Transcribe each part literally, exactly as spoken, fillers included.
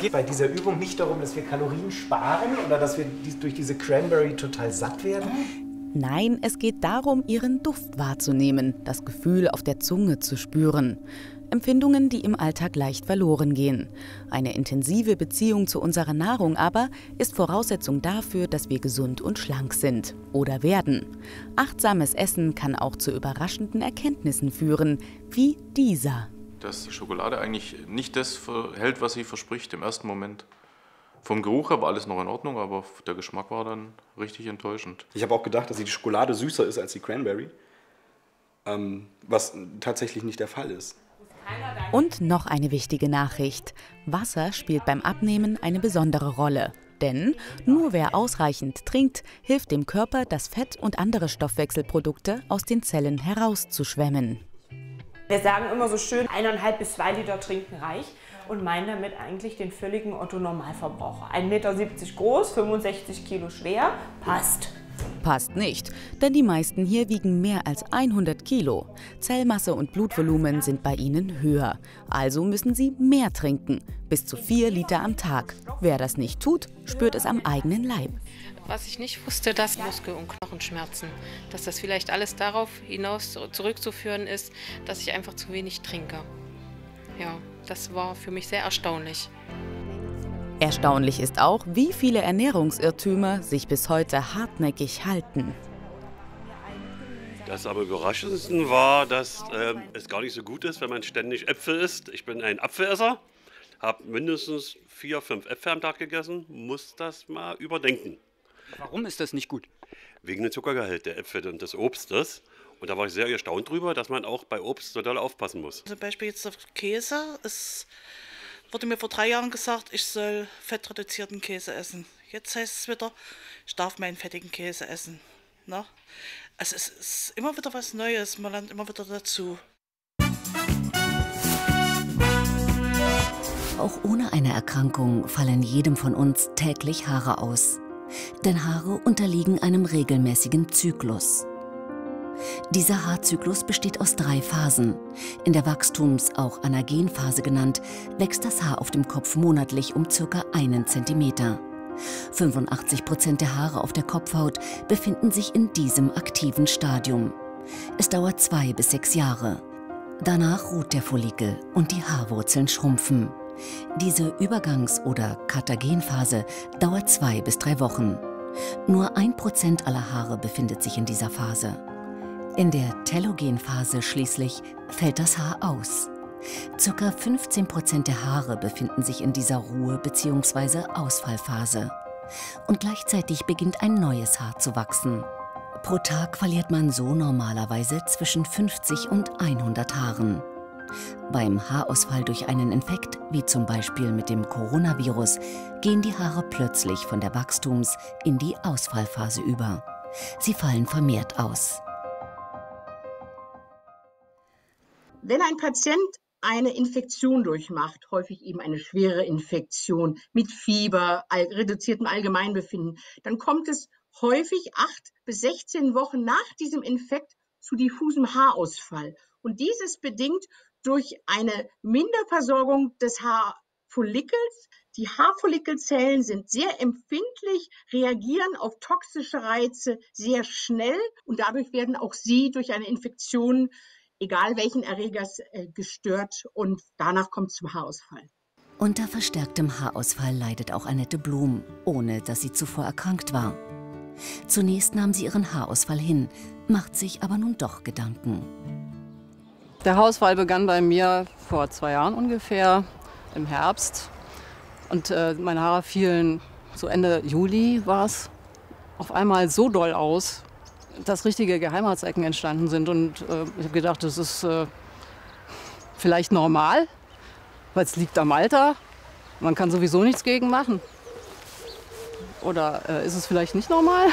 geht bei dieser Übung nicht darum, dass wir Kalorien sparen oder dass wir durch diese Cranberry total satt werden. Nein, es geht darum, ihren Duft wahrzunehmen, das Gefühl auf der Zunge zu spüren. Empfindungen, die im Alltag leicht verloren gehen. Eine intensive Beziehung zu unserer Nahrung aber ist Voraussetzung dafür, dass wir gesund und schlank sind oder werden. Achtsames Essen kann auch zu überraschenden Erkenntnissen führen, wie dieser. Dass die Schokolade eigentlich nicht das hält, was sie verspricht im ersten Moment. Vom Geruch her war alles noch in Ordnung, aber der Geschmack war dann richtig enttäuschend. Ich habe auch gedacht, dass die Schokolade süßer ist als die Cranberry, ähm, was tatsächlich nicht der Fall ist. Und noch eine wichtige Nachricht. Wasser spielt beim Abnehmen eine besondere Rolle. Denn nur wer ausreichend trinkt, hilft dem Körper, das Fett und andere Stoffwechselprodukte aus den Zellen herauszuschwemmen. Wir sagen immer so schön, eineinhalb bis zwei Liter trinken reicht und meinen damit eigentlich den völligen Otto-Normalverbraucher. ein Meter siebzig groß, fünfundsechzig Kilo schwer, passt. Passt nicht, denn die meisten hier wiegen mehr als hundert Kilo. Zellmasse und Blutvolumen sind bei ihnen höher. Also müssen sie mehr trinken, bis zu vier Liter am Tag. Wer das nicht tut, spürt es am eigenen Leib. Was ich nicht wusste, dass Muskel- und Knochenschmerzen, dass das vielleicht alles darauf hinaus zurückzuführen ist, dass ich einfach zu wenig trinke. Ja, das war für mich sehr erstaunlich. Erstaunlich ist auch, wie viele Ernährungsirrtümer sich bis heute hartnäckig halten. Das aber Überraschendste war, dass äh, es gar nicht so gut ist, wenn man ständig Äpfel isst. Ich bin ein Apfelesser, habe mindestens vier, fünf Äpfel am Tag gegessen, muss das mal überdenken. Warum ist das nicht gut? Wegen dem Zuckergehalt der Äpfel und des Obstes. Und da war ich sehr erstaunt drüber, dass man auch bei Obst total aufpassen muss. Zum Beispiel jetzt auf Käse. Es wurde mir vor drei Jahren gesagt, ich soll fettreduzierten Käse essen. Jetzt heißt es wieder, ich darf meinen fettigen Käse essen. Na? Also es ist immer wieder was Neues, man lernt immer wieder dazu. Auch ohne eine Erkrankung fallen jedem von uns täglich Haare aus. Denn Haare unterliegen einem regelmäßigen Zyklus. Dieser Haarzyklus besteht aus drei Phasen. In der Wachstums-, auch Anagenphase genannt, wächst das Haar auf dem Kopf monatlich um ca. einen Zentimeter. fünfundachtzig Prozent der Haare auf der Kopfhaut befinden sich in diesem aktiven Stadium. Es dauert zwei bis sechs Jahre. Danach ruht der Follikel und die Haarwurzeln schrumpfen. Diese Übergangs- oder Katagenphase dauert zwei bis drei Wochen. Nur ein Prozent aller Haare befindet sich in dieser Phase. In der Telogenphase schließlich fällt das Haar aus. Circa fünfzehn Prozent der Haare befinden sich in dieser Ruhe- bzw. Ausfallphase. Und gleichzeitig beginnt ein neues Haar zu wachsen. Pro Tag verliert man so normalerweise zwischen fünfzig und hundert Haaren. Beim Haarausfall durch einen Infekt, wie zum Beispiel mit dem Coronavirus, gehen die Haare plötzlich von der Wachstums- in die Ausfallphase über. Sie fallen vermehrt aus. Wenn ein Patient eine Infektion durchmacht, häufig eben eine schwere Infektion mit Fieber, all, reduziertem Allgemeinbefinden, dann kommt es häufig acht bis sechzehn Wochen nach diesem Infekt zu diffusem Haarausfall. Und dieses bedingt durch eine Minderversorgung des Haarfollikels. Die Haarfollikelzellen sind sehr empfindlich, reagieren auf toxische Reize sehr schnell und dadurch werden auch sie durch eine Infektion, egal welchen Erregers, gestört und danach kommt es zum Haarausfall. Unter verstärktem Haarausfall leidet auch Annette Blum, ohne dass sie zuvor erkrankt war. Zunächst nahm sie ihren Haarausfall hin, macht sich aber nun doch Gedanken. Der Haarausfall begann bei mir vor zwei Jahren ungefähr, im Herbst. Und äh, meine Haare fielen, so Ende Juli war es, auf einmal so doll aus, dass richtige Geheimratsecken entstanden sind. Und äh, ich habe gedacht, das ist äh, vielleicht normal, weil es liegt am Alter. Man kann sowieso nichts gegen machen. Oder äh, ist es vielleicht nicht normal?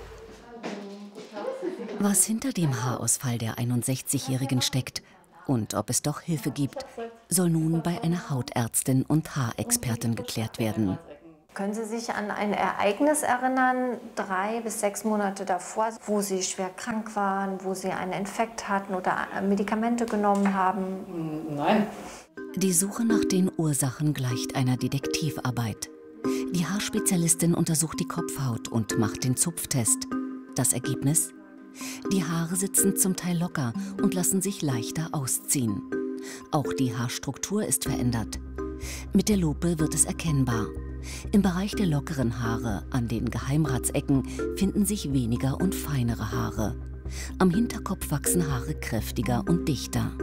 Was hinter dem Haarausfall der einundsechzigjährigen steckt und ob es doch Hilfe gibt, soll nun bei einer Hautärztin und Haarexpertin geklärt werden. Können Sie sich an ein Ereignis erinnern, drei bis sechs Monate davor, wo Sie schwer krank waren, wo Sie einen Infekt hatten oder Medikamente genommen haben? Nein. Die Suche nach den Ursachen gleicht einer Detektivarbeit. Die Haarspezialistin untersucht die Kopfhaut und macht den Zupftest. Das Ergebnis? Die Haare sitzen zum Teil locker und lassen sich leichter ausziehen. Auch die Haarstruktur ist verändert. Mit der Lupe wird es erkennbar. Im Bereich der lockeren Haare, an den Geheimratsecken, finden sich weniger und feinere Haare. Am Hinterkopf wachsen Haare kräftiger und dichter.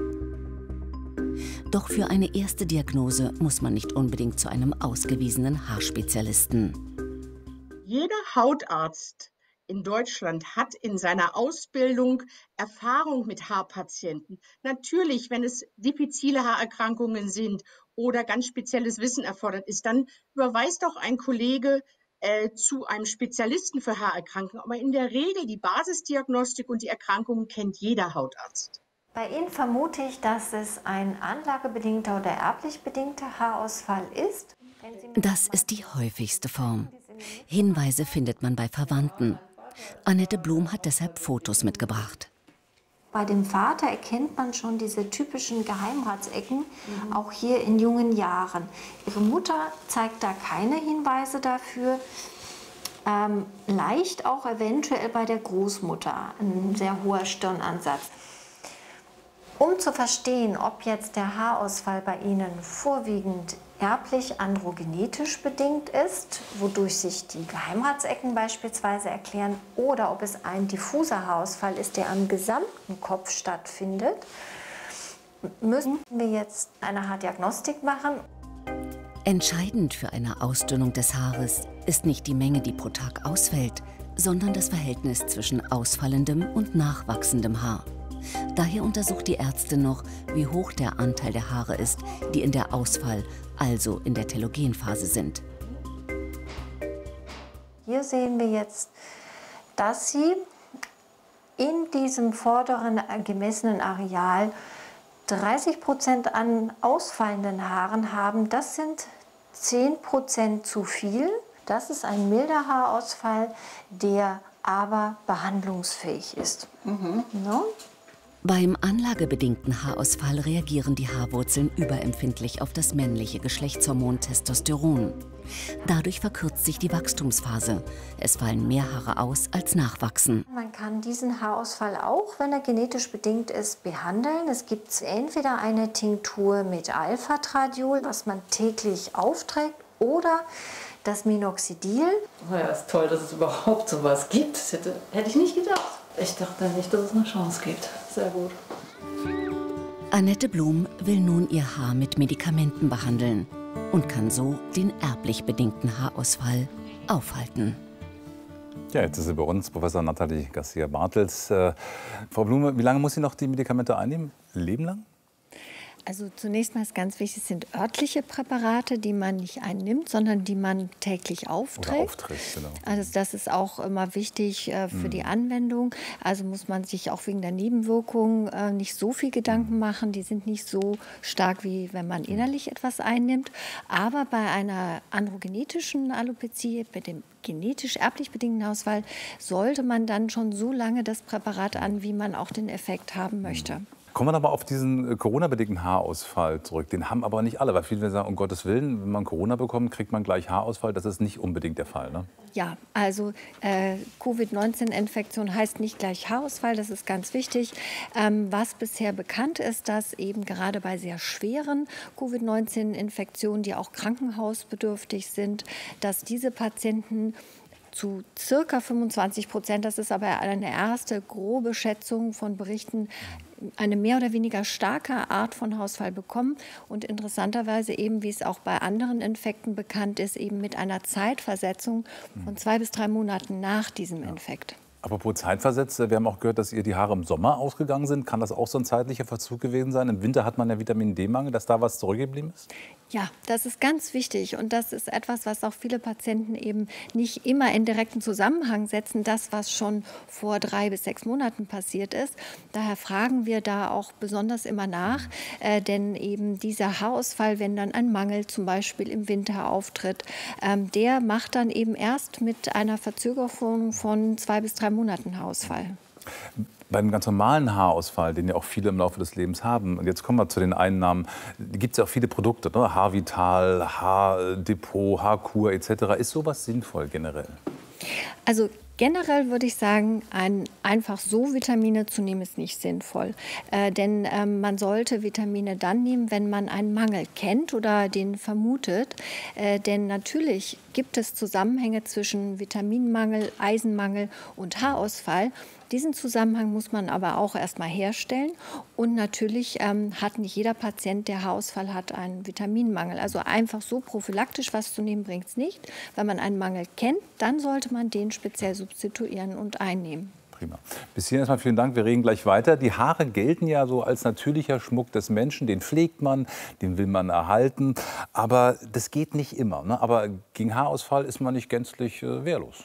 Doch für eine erste Diagnose muss man nicht unbedingt zu einem ausgewiesenen Haarspezialisten. Jeder Hautarzt in Deutschland hat in seiner Ausbildung Erfahrung mit Haarpatienten. Natürlich, wenn es diffizile Haarerkrankungen sind oder ganz spezielles Wissen erfordert ist, dann überweist auch ein Kollege äh, zu einem Spezialisten für Haarerkrankungen. Aber in der Regel die Basisdiagnostik und die Erkrankungen kennt jeder Hautarzt. Bei Ihnen vermute ich, dass es ein anlagebedingter oder erblich bedingter Haarausfall ist. Das ist die häufigste Form. Hinweise findet man bei Verwandten. Annette Blum hat deshalb Fotos mitgebracht. Bei dem Vater erkennt man schon diese typischen Geheimratsecken, mhm. auch hier in jungen Jahren. Ihre Mutter zeigt da keine Hinweise dafür. Ähm, leicht auch eventuell bei der Großmutter, ein sehr hoher Stirnansatz. Um zu verstehen, ob jetzt der Haarausfall bei Ihnen vorwiegend erblich androgenetisch bedingt ist, wodurch sich die Geheimratsecken beispielsweise erklären, oder ob es ein diffuser Haarausfall ist, der am gesamten Kopf stattfindet, müssen wir jetzt eine Haardiagnostik machen. Entscheidend für eine Ausdünnung des Haares ist nicht die Menge, die pro Tag ausfällt, sondern das Verhältnis zwischen ausfallendem und nachwachsendem Haar. Daher untersucht die Ärztin noch, wie hoch der Anteil der Haare ist, die in der Ausfall, also in der Telogenphase sind. Hier sehen wir jetzt, dass Sie in diesem vorderen gemessenen Areal dreißig Prozent an ausfallenden Haaren haben. Das sind zehn Prozent zu viel. Das ist ein milder Haarausfall, der aber behandlungsfähig ist. Mhm. No? Beim anlagebedingten Haarausfall reagieren die Haarwurzeln überempfindlich auf das männliche Geschlechtshormon Testosteron. Dadurch verkürzt sich die Wachstumsphase. Es fallen mehr Haare aus, als nachwachsen. Man kann diesen Haarausfall auch, wenn er genetisch bedingt ist, behandeln. Es gibt entweder eine Tinktur mit Alpha-Tradiol, was man täglich aufträgt, oder das Minoxidil. Oh ja, ist toll, dass es überhaupt sowas gibt. Das hätte, hätte ich nicht gedacht. Ich dachte nicht, dass es eine Chance gibt. Sehr gut. Annette Blum will nun ihr Haar mit Medikamenten behandeln und kann so den erblich bedingten Haarausfall aufhalten. Ja, jetzt ist sie bei uns, Professor Nathalie Garcia-Bartels. Äh, Frau Blume, wie lange muss sie noch die Medikamente einnehmen? Ein Leben lang? Also zunächst mal ist ganz wichtig, es sind örtliche Präparate, die man nicht einnimmt, sondern die man täglich aufträgt. Oder aufträgt, genau. Also das ist auch immer wichtig äh, für mhm. die Anwendung. Also muss man sich auch wegen der Nebenwirkungen äh, nicht so viel Gedanken mhm. machen. Die sind nicht so stark, wie wenn man innerlich etwas einnimmt. Aber bei einer androgenetischen Alopezie, bei dem genetisch erblich bedingten Haarausfall, sollte man dann schon so lange das Präparat an, wie man auch den Effekt haben möchte. Kommen wir aber auf diesen Corona-bedingten Haarausfall zurück. Den haben aber nicht alle, weil viele sagen, um Gottes Willen, wenn man Corona bekommt, kriegt man gleich Haarausfall. Das ist nicht unbedingt der Fall, ne? Ja, also äh, Covid neunzehn Infektion heißt nicht gleich Haarausfall, das ist ganz wichtig. Ähm, was bisher bekannt ist, dass eben gerade bei sehr schweren Covid neunzehn Infektionen, die auch krankenhausbedürftig sind, dass diese Patienten zu circa fünfundzwanzig Prozent, das ist aber eine erste grobe Schätzung von Berichten, eine mehr oder weniger starke Art von Haarausfall bekommen und interessanterweise eben, wie es auch bei anderen Infekten bekannt ist, eben mit einer Zeitversetzung von zwei bis drei Monaten nach diesem Infekt. Apropos Zeitversetzt, wir haben auch gehört, dass ihr die Haare im Sommer ausgegangen sind. Kann das auch so ein zeitlicher Verzug gewesen sein? Im Winter hat man ja Vitamin D-Mangel, dass da was zurückgeblieben ist? Ja, das ist ganz wichtig und das ist etwas, was auch viele Patienten eben nicht immer in direkten Zusammenhang setzen, das, was schon vor drei bis sechs Monaten passiert ist. Daher fragen wir da auch besonders immer nach, äh, denn eben dieser Haarausfall, wenn dann ein Mangel zum Beispiel im Winter auftritt, ähm, der macht dann eben erst mit einer Verzögerung von zwei bis drei Monaten Haarausfall. Beim ganz normalen Haarausfall, den ja auch viele im Laufe des Lebens haben, und jetzt kommen wir zu den Einnahmen, gibt es ja auch viele Produkte, ne? Haarvital, Haardepot, Haarkur et cetera. Ist sowas sinnvoll generell? Also generell würde ich sagen, ein, einfach so Vitamine zu nehmen, ist nicht sinnvoll. Äh, denn ähm, man sollte Vitamine dann nehmen, wenn man einen Mangel kennt oder den vermutet. Äh, denn natürlich gibt es Zusammenhänge zwischen Vitaminmangel, Eisenmangel und Haarausfall. Diesen Zusammenhang muss man aber auch erstmal herstellen. Und natürlich ähm, hat nicht jeder Patient, der Haarausfall hat, einen Vitaminmangel. Also einfach so prophylaktisch was zu nehmen, bringt es nicht. Wenn man einen Mangel kennt, dann sollte man den speziell substituieren und einnehmen. Prima. Bis hierhin erstmal vielen Dank. Wir reden gleich weiter. Die Haare gelten ja so als natürlicher Schmuck des Menschen. Den pflegt man, den will man erhalten. Aber das geht nicht immer. Ne? Aber gegen Haarausfall ist man nicht gänzlich äh, wehrlos.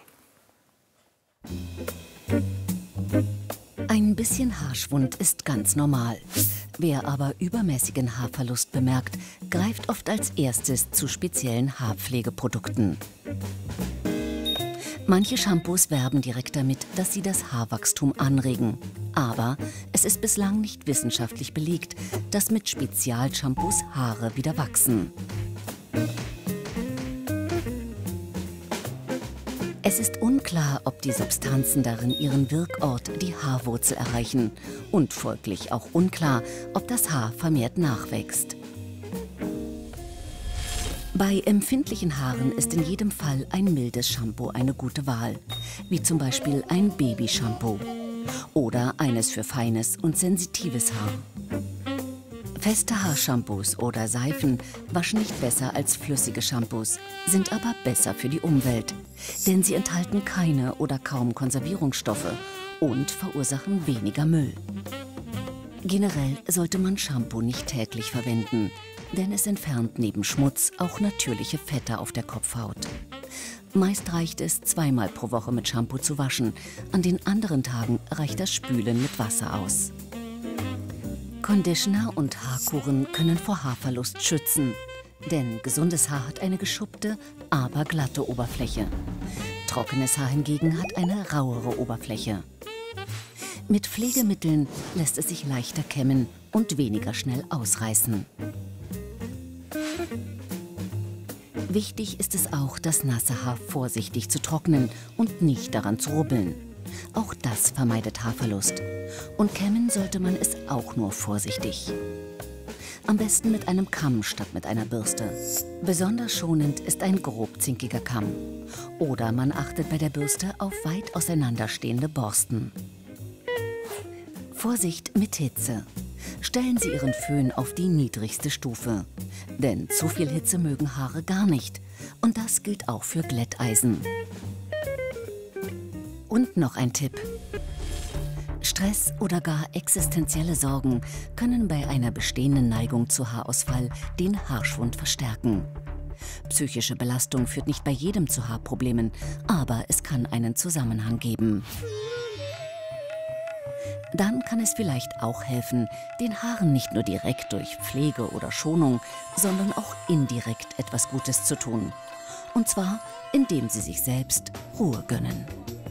Ein bisschen Haarschwund ist ganz normal. Wer aber übermäßigen Haarverlust bemerkt, greift oft als erstes zu speziellen Haarpflegeprodukten. Manche Shampoos werben direkt damit, dass sie das Haarwachstum anregen. Aber es ist bislang nicht wissenschaftlich belegt, dass mit Spezialshampoos Haare wieder wachsen. Es ist unklar, ob die Substanzen darin ihren Wirkort, die Haarwurzel, erreichen. Und folglich auch unklar, ob das Haar vermehrt nachwächst. Bei empfindlichen Haaren ist in jedem Fall ein mildes Shampoo eine gute Wahl. Wie zum Beispiel ein Babyshampoo. Oder eines für feines und sensitives Haar. Feste Haarshampoos oder Seifen waschen nicht besser als flüssige Shampoos, sind aber besser für die Umwelt. Denn sie enthalten keine oder kaum Konservierungsstoffe und verursachen weniger Müll. Generell sollte man Shampoo nicht täglich verwenden, denn es entfernt neben Schmutz auch natürliche Fette auf der Kopfhaut. Meist reicht es, zweimal pro Woche mit Shampoo zu waschen. An den anderen Tagen reicht das Spülen mit Wasser aus. Conditioner und Haarkuren können vor Haarverlust schützen. Denn gesundes Haar hat eine geschuppte, aber glatte Oberfläche. Trockenes Haar hingegen hat eine rauere Oberfläche. Mit Pflegemitteln lässt es sich leichter kämmen und weniger schnell ausreißen. Wichtig ist es auch, das nasse Haar vorsichtig zu trocknen und nicht daran zu rubbeln. Auch das vermeidet Haarverlust. Und kämmen sollte man es auch nur vorsichtig. Am besten mit einem Kamm statt mit einer Bürste. Besonders schonend ist ein grobzinkiger Kamm. Oder man achtet bei der Bürste auf weit auseinanderstehende Borsten. Vorsicht mit Hitze. Stellen Sie Ihren Föhn auf die niedrigste Stufe. Denn zu viel Hitze mögen Haare gar nicht. Und das gilt auch für Glätteisen. Und noch ein Tipp. Stress oder gar existenzielle Sorgen können bei einer bestehenden Neigung zu Haarausfall den Haarschwund verstärken. Psychische Belastung führt nicht bei jedem zu Haarproblemen, aber es kann einen Zusammenhang geben. Dann kann es vielleicht auch helfen, den Haaren nicht nur direkt durch Pflege oder Schonung, sondern auch indirekt etwas Gutes zu tun. Und zwar, indem sie sich selbst Ruhe gönnen.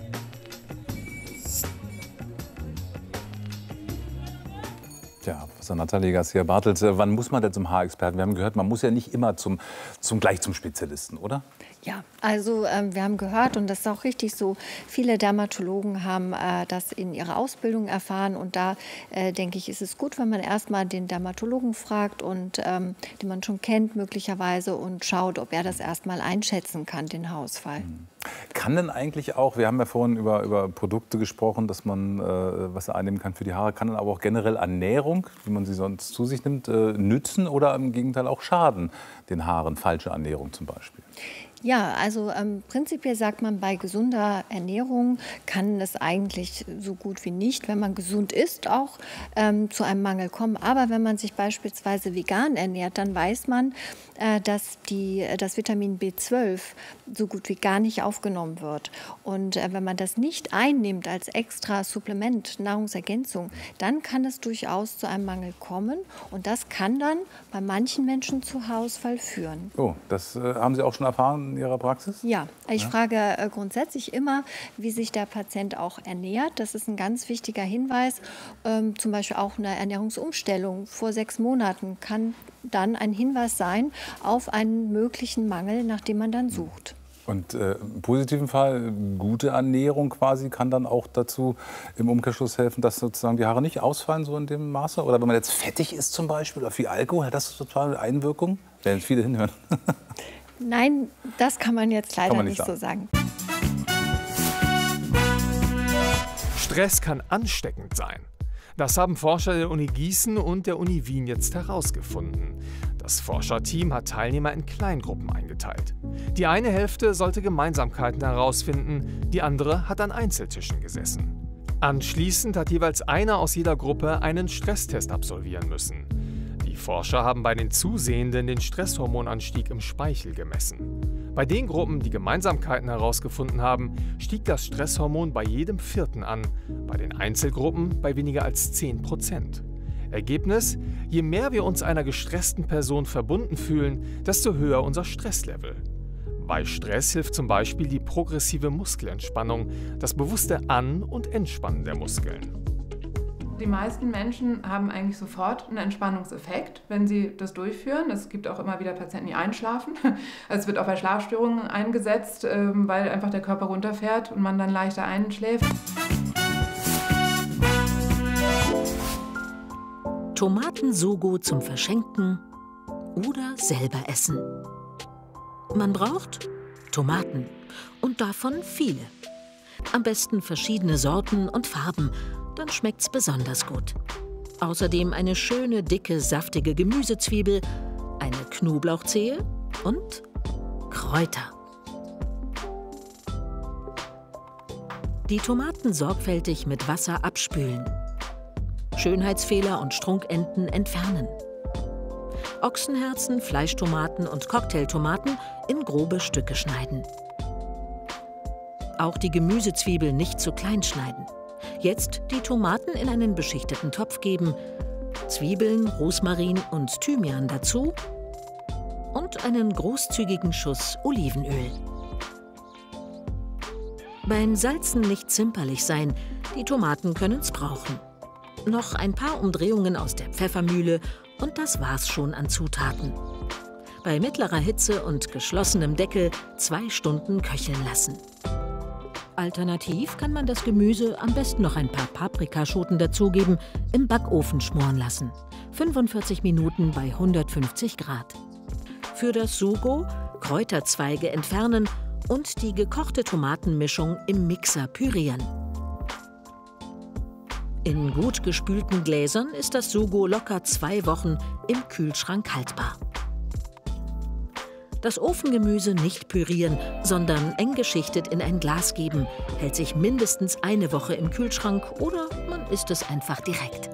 Ja, Professor Nathalie Garcia-Bartels, wann muss man denn zum Haarexperten? Wir haben gehört, man muss ja nicht immer zum, zum, gleich zum Spezialisten, oder? Ja, also ähm, wir haben gehört, und das ist auch richtig so, viele Dermatologen haben äh, das in ihrer Ausbildung erfahren. Und da, äh, denke ich, ist es gut, wenn man erstmal den Dermatologen fragt, und ähm, den man schon kennt möglicherweise, und schaut, ob er das erstmal einschätzen kann, den Haarausfall. Kann denn eigentlich auch, wir haben ja vorhin über, über Produkte gesprochen, dass man äh, was einnehmen kann für die Haare, kann dann aber auch generell Ernährung, wie man sie sonst zu sich nimmt, äh, nützen oder im Gegenteil auch schaden den Haaren, falsche Ernährung zum Beispiel? Ja, also ähm, prinzipiell sagt man, bei gesunder Ernährung kann es eigentlich so gut wie nicht, wenn man gesund isst, auch ähm, zu einem Mangel kommen. Aber wenn man sich beispielsweise vegan ernährt, dann weiß man, äh, dass die, das Vitamin B zwölf so gut wie gar nicht aufgenommen wird. Und äh, wenn man das nicht einnimmt als extra Supplement, Nahrungsergänzung, dann kann es durchaus zu einem Mangel kommen. Und das kann dann bei manchen Menschen zu Haarausfall führen. Oh, das äh, haben Sie auch schon erfahren? in Ihrer Praxis? Ja, ich ja? frage äh, grundsätzlich immer, wie sich der Patient auch ernährt. Das ist ein ganz wichtiger Hinweis. Ähm, zum Beispiel auch eine Ernährungsumstellung vor sechs Monaten kann dann ein Hinweis sein auf einen möglichen Mangel, nach dem man dann sucht. Und äh, im positiven Fall, gute Ernährung quasi kann dann auch dazu im Umkehrschluss helfen, dass sozusagen die Haare nicht ausfallen so in dem Maße? Oder wenn man jetzt fettig ist zum Beispiel oder viel Alkohol, hat das total Einwirkung? Werden viele hinhören. Nein, das kann man jetzt leider kann man nicht, nicht so sagen. Stress kann ansteckend sein. Das haben Forscher der Uni Gießen und der Uni Wien jetzt herausgefunden. Das Forscherteam hat Teilnehmer in Kleingruppen eingeteilt. Die eine Hälfte sollte Gemeinsamkeiten herausfinden, die andere hat an Einzeltischen gesessen. Anschließend hat jeweils einer aus jeder Gruppe einen Stresstest absolvieren müssen. Die Forscher haben bei den Zusehenden den Stresshormonanstieg im Speichel gemessen. Bei den Gruppen, die Gemeinsamkeiten herausgefunden haben, stieg das Stresshormon bei jedem Vierten an, bei den Einzelgruppen bei weniger als zehn Prozent. Ergebnis: Je mehr wir uns einer gestressten Person verbunden fühlen, desto höher unser Stresslevel. Bei Stress hilft zum Beispiel die progressive Muskelentspannung, das bewusste An- und Entspannen der Muskeln. Die meisten Menschen haben eigentlich sofort einen Entspannungseffekt, wenn sie das durchführen. Es gibt auch immer wieder Patienten, die einschlafen. Es wird auch bei Schlafstörungen eingesetzt, weil einfach der Körper runterfährt und man dann leichter einschläft. Tomaten-Sugo zum Verschenken oder selber essen. Man braucht Tomaten und davon viele. Am besten verschiedene Sorten und Farben, dann schmeckt's besonders gut. Außerdem eine schöne, dicke, saftige Gemüsezwiebel, eine Knoblauchzehe und Kräuter. Die Tomaten sorgfältig mit Wasser abspülen. Schönheitsfehler und Strunkenden entfernen. Ochsenherzen, Fleischtomaten und Cocktailtomaten in grobe Stücke schneiden. Auch die Gemüsezwiebel nicht zu klein schneiden. Jetzt die Tomaten in einen beschichteten Topf geben, Zwiebeln, Rosmarin und Thymian dazu und einen großzügigen Schuss Olivenöl. Beim Salzen nicht zimperlich sein, die Tomaten können's brauchen. Noch ein paar Umdrehungen aus der Pfeffermühle und das war's schon an Zutaten. Bei mittlerer Hitze und geschlossenem Deckel zwei Stunden köcheln lassen. Alternativ kann man das Gemüse, am besten noch ein paar Paprikaschoten dazugeben, im Backofen schmoren lassen. fünfundvierzig Minuten bei hundertfünfzig Grad. Für das Sugo Kräuterzweige entfernen und die gekochte Tomatenmischung im Mixer pürieren. In gut gespülten Gläsern ist das Sugo locker zwei Wochen im Kühlschrank haltbar. Das Ofengemüse nicht pürieren, sondern eng geschichtet in ein Glas geben, hält sich mindestens eine Woche im Kühlschrank oder man isst es einfach direkt.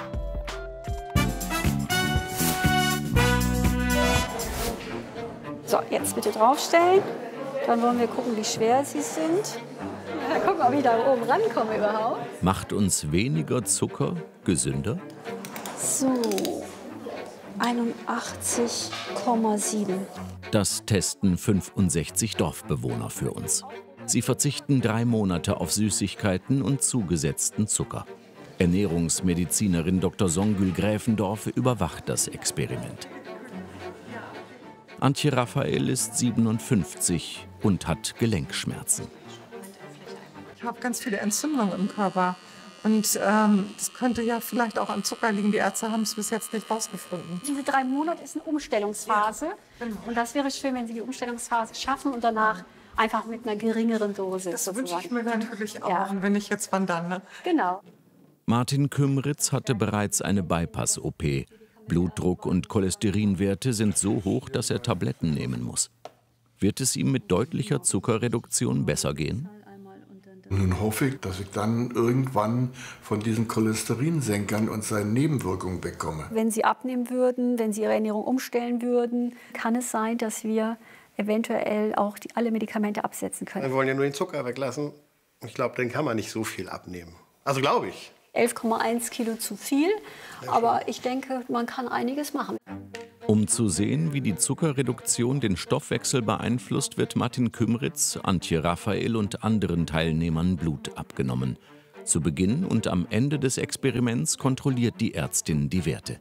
So, jetzt bitte draufstellen. Dann wollen wir gucken, wie schwer sie sind. Ja, gucken, ob ich da oben rankomme überhaupt. Macht uns weniger Zucker gesünder? So, einundachtzig Komma sieben. Das testen fünfundsechzig Dorfbewohner für uns. Sie verzichten drei Monate auf Süßigkeiten und zugesetzten Zucker. Ernährungsmedizinerin Doktor Songül Gräfendorf überwacht das Experiment. Antje Raphael ist siebenundfünfzig und hat Gelenkschmerzen. Ich habe ganz viele Entzündungen im Körper. Und ähm, das könnte ja vielleicht auch an Zucker liegen. Die Ärzte haben es bis jetzt nicht rausgefunden. Diese drei Monate ist eine Umstellungsphase. Ja, genau. Und das wäre schön, wenn Sie die Umstellungsphase schaffen und danach einfach mit einer geringeren Dosis. Das wünsche ich mir natürlich auch, ja. Wenn ich jetzt wandere. Genau. Martin Kümritz hatte bereits eine Bypass-O P. Blutdruck und Cholesterinwerte sind so hoch, dass er Tabletten nehmen muss. Wird es ihm mit deutlicher Zuckerreduktion besser gehen? Nun hoffe ich, dass ich dann irgendwann von diesen Cholesterinsenkern und seinen Nebenwirkungen wegkomme. Wenn Sie abnehmen würden, wenn Sie Ihre Ernährung umstellen würden, kann es sein, dass wir eventuell auch die, alle Medikamente absetzen können. Wir wollen ja nur den Zucker weglassen. Ich glaube, dann kann man nicht so viel abnehmen. Also glaube ich. elf Komma eins Kilo zu viel, aber ich denke, man kann einiges machen. Um zu sehen, wie die Zuckerreduktion den Stoffwechsel beeinflusst, wird Martin Kümritz, Antje Raphael und anderen Teilnehmern Blut abgenommen. Zu Beginn und am Ende des Experiments kontrolliert die Ärztin die Werte.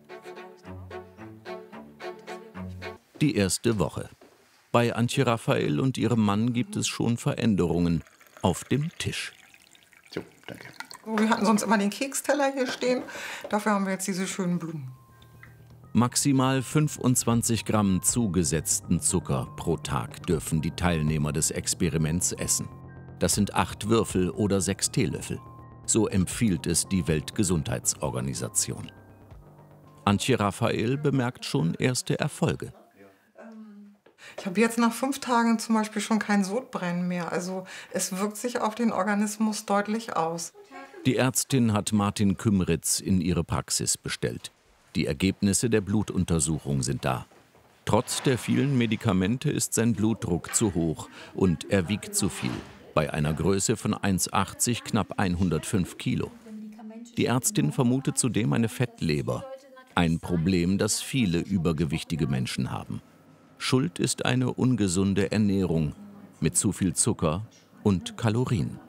Die erste Woche. Bei Antje Raphael und ihrem Mann gibt es schon Veränderungen auf dem Tisch. So, danke. Wir hatten sonst immer den Keksteller hier stehen. Dafür haben wir jetzt diese schönen Blumen. Maximal fünfundzwanzig Gramm zugesetzten Zucker pro Tag dürfen die Teilnehmer des Experiments essen. Das sind acht Würfel oder sechs Teelöffel. So empfiehlt es die Weltgesundheitsorganisation. Antje Raphael bemerkt schon erste Erfolge. Ich habe jetzt nach fünf Tagen zum Beispiel schon kein Sodbrennen mehr. Also es wirkt sich auf den Organismus deutlich aus. Die Ärztin hat Martin Kümritz in ihre Praxis bestellt. Die Ergebnisse der Blutuntersuchung sind da. Trotz der vielen Medikamente ist sein Blutdruck zu hoch und er wiegt zu viel. Bei einer Größe von eins Komma achtzig knapp hundertfünf Kilo. Die Ärztin vermutet zudem eine Fettleber. Ein Problem, das viele übergewichtige Menschen haben. Schuld ist eine ungesunde Ernährung mit zu viel Zucker und Kalorien.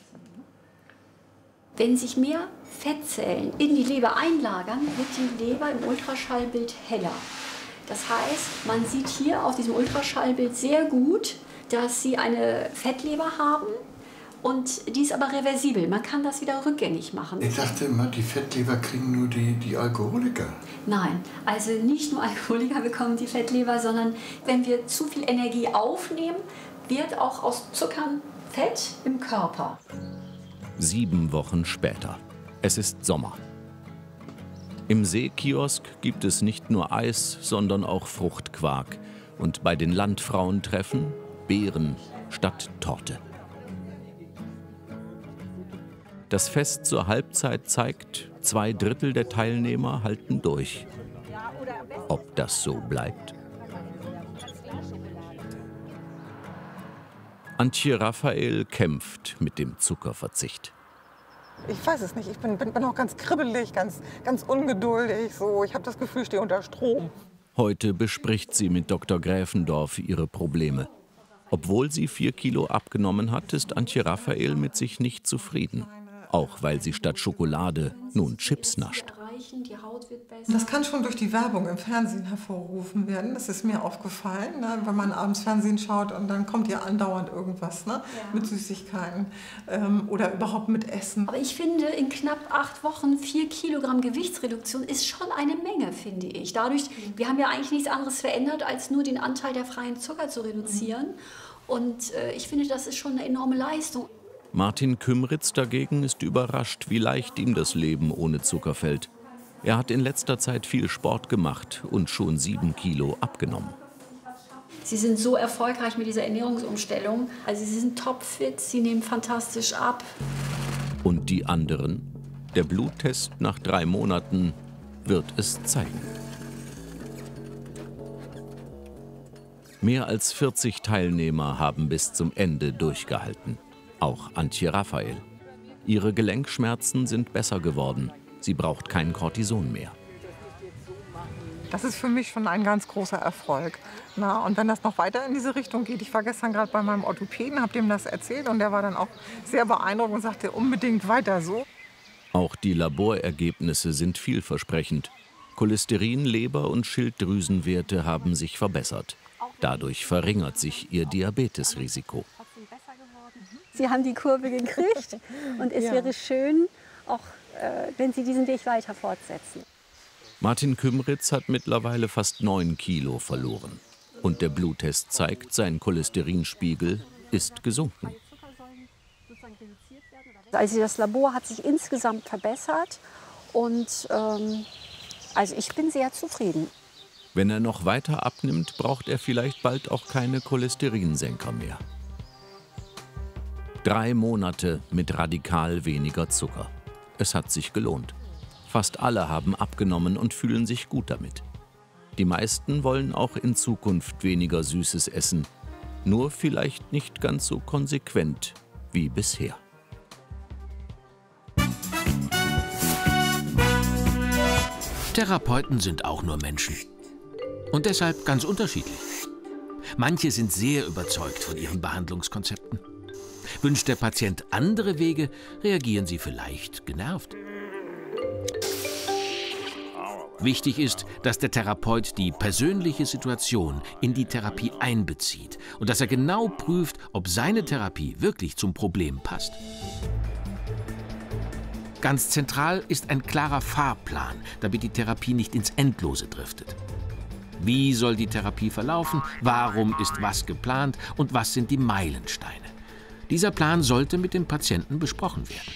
Wenn sich mehr Fettzellen in die Leber einlagern, wird die Leber im Ultraschallbild heller. Das heißt, man sieht hier auf diesem Ultraschallbild sehr gut, dass Sie eine Fettleber haben und die ist aber reversibel. Man kann das wieder rückgängig machen. Ich dachte immer, die Fettleber kriegen nur die, die Alkoholiker. Nein, also nicht nur Alkoholiker bekommen die Fettleber, sondern wenn wir zu viel Energie aufnehmen, wird auch aus Zuckern Fett im Körper. Sieben Wochen später. Es ist Sommer. Im Seekiosk gibt es nicht nur Eis, sondern auch Fruchtquark. Und bei den Landfrauentreffen Beeren statt Torte. Das Fest zur Halbzeit zeigt, zwei Drittel der Teilnehmer halten durch. Ob das so bleibt? Antje Raphael kämpft mit dem Zuckerverzicht. Ich weiß es nicht. Ich bin, bin, bin auch ganz kribbelig, ganz, ganz ungeduldig. So. Ich habe das Gefühl, ich stehe unter Strom. Heute bespricht sie mit Doktor Gräfendorf ihre Probleme. Obwohl sie vier Kilo abgenommen hat, ist Antje Raphael mit sich nicht zufrieden. Auch weil sie statt Schokolade nun Chips nascht. Das kann schon durch die Werbung im Fernsehen hervorgerufen werden. Das ist mir aufgefallen, ne? Wenn man abends Fernsehen schaut und dann kommt ja andauernd irgendwas, ne? Ja. Mit Süßigkeiten ähm, oder überhaupt mit Essen. Aber ich finde, in knapp acht Wochen vier Kilogramm Gewichtsreduktion ist schon eine Menge, finde ich. Dadurch, wir haben ja eigentlich nichts anderes verändert, als nur den Anteil der freien Zucker zu reduzieren. Und äh, ich finde, das ist schon eine enorme Leistung. Martin Kümritz dagegen ist überrascht, wie leicht ihm das Leben ohne Zucker fällt. Er hat in letzter Zeit viel Sport gemacht und schon sieben Kilo abgenommen. Sie sind so erfolgreich mit dieser Ernährungsumstellung. Also Sie sind topfit, Sie nehmen fantastisch ab. Und die anderen? Der Bluttest nach drei Monaten wird es zeigen. Mehr als vierzig Teilnehmer haben bis zum Ende durchgehalten. Auch Antje Raphael. Ihre Gelenkschmerzen sind besser geworden. Sie braucht kein Cortison mehr. Das ist für mich schon ein ganz großer Erfolg. Na, und wenn das noch weiter in diese Richtung geht, ich war gestern gerade bei meinem Orthopäden, habe dem das erzählt und der war dann auch sehr beeindruckt und sagte, unbedingt weiter so. Auch die Laborergebnisse sind vielversprechend. Cholesterin, Leber- und Schilddrüsenwerte haben sich verbessert. Dadurch verringert sich ihr Diabetesrisiko. Sie haben die Kurve gekriegt und es ja. wäre schön, auch äh, wenn Sie diesen Weg weiter fortsetzen. Martin Kümritz hat mittlerweile fast neun Kilo verloren. Und der Bluttest zeigt, sein Cholesterinspiegel ist gesunken. Also das Labor hat sich insgesamt verbessert und ähm, also ich bin sehr zufrieden. Wenn er noch weiter abnimmt, braucht er vielleicht bald auch keine Cholesterinsenker mehr. Drei Monate mit radikal weniger Zucker. Es hat sich gelohnt. Fast alle haben abgenommen und fühlen sich gut damit. Die meisten wollen auch in Zukunft weniger Süßes essen. Nur vielleicht nicht ganz so konsequent wie bisher. Therapeuten sind auch nur Menschen. Und deshalb ganz unterschiedlich. Manche sind sehr überzeugt von ihren Behandlungskonzepten. Wünscht der Patient andere Wege, reagieren sie vielleicht genervt. Wichtig ist, dass der Therapeut die persönliche Situation in die Therapie einbezieht und dass er genau prüft, ob seine Therapie wirklich zum Problem passt. Ganz zentral ist ein klarer Fahrplan, damit die Therapie nicht ins Endlose driftet. Wie soll die Therapie verlaufen? Warum ist was geplant? Und was sind die Meilensteine? Dieser Plan sollte mit dem Patienten besprochen werden.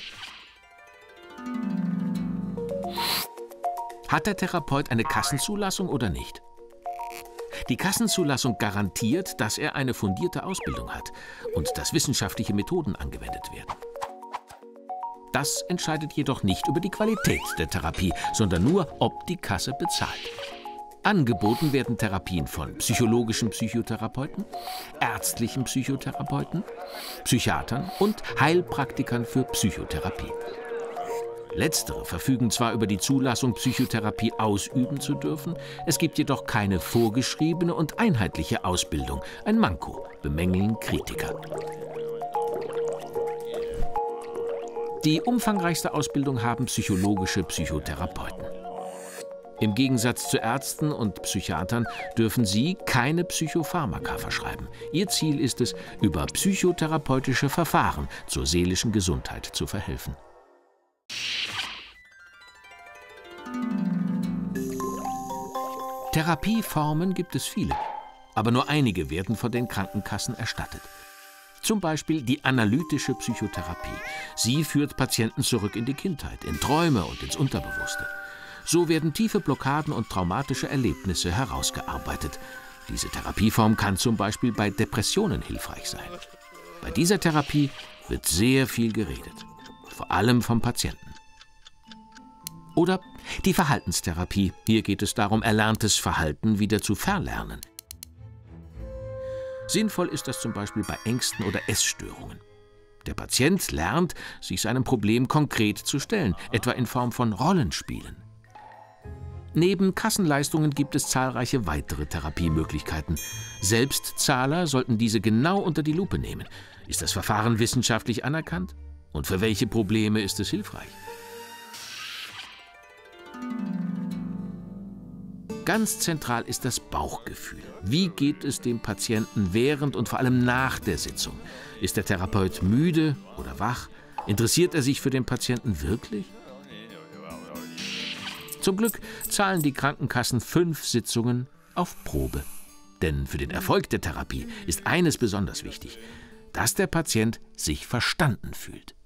Hat der Therapeut eine Kassenzulassung oder nicht? Die Kassenzulassung garantiert, dass er eine fundierte Ausbildung hat und dass wissenschaftliche Methoden angewendet werden. Das entscheidet jedoch nicht über die Qualität der Therapie, sondern nur, ob die Kasse bezahlt. Angeboten werden Therapien von psychologischen Psychotherapeuten, ärztlichen Psychotherapeuten, Psychiatern und Heilpraktikern für Psychotherapie. Letztere verfügen zwar über die Zulassung, Psychotherapie ausüben zu dürfen, es gibt jedoch keine vorgeschriebene und einheitliche Ausbildung. Ein Manko, bemängeln Kritiker. Die umfangreichste Ausbildung haben psychologische Psychotherapeuten. Im Gegensatz zu Ärzten und Psychiatern dürfen sie keine Psychopharmaka verschreiben. Ihr Ziel ist es, über psychotherapeutische Verfahren zur seelischen Gesundheit zu verhelfen. Therapieformen gibt es viele, aber nur einige werden von den Krankenkassen erstattet. Zum Beispiel die analytische Psychotherapie. Sie führt Patienten zurück in die Kindheit, in Träume und ins Unterbewusste. So werden tiefe Blockaden und traumatische Erlebnisse herausgearbeitet. Diese Therapieform kann zum Beispiel bei Depressionen hilfreich sein. Bei dieser Therapie wird sehr viel geredet, vor allem vom Patienten. Oder die Verhaltenstherapie. Hier geht es darum, erlerntes Verhalten wieder zu verlernen. Sinnvoll ist das zum Beispiel bei Ängsten oder Essstörungen. Der Patient lernt, sich seinem Problem konkret zu stellen, etwa in Form von Rollenspielen. Neben Kassenleistungen gibt es zahlreiche weitere Therapiemöglichkeiten. Selbstzahler sollten diese genau unter die Lupe nehmen. Ist das Verfahren wissenschaftlich anerkannt? Und für welche Probleme ist es hilfreich? Ganz zentral ist das Bauchgefühl. Wie geht es dem Patienten während und vor allem nach der Sitzung? Ist der Therapeut müde oder wach? Interessiert er sich für den Patienten wirklich? Zum Glück zahlen die Krankenkassen fünf Sitzungen auf Probe. Denn für den Erfolg der Therapie ist eines besonders wichtig, dass der Patient sich verstanden fühlt.